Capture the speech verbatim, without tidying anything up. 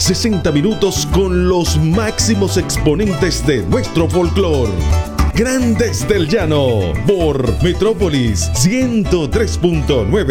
sesenta minutos con los máximos exponentes de nuestro folclore. Grandes del Llano por Metrópolis ciento tres punto nueve.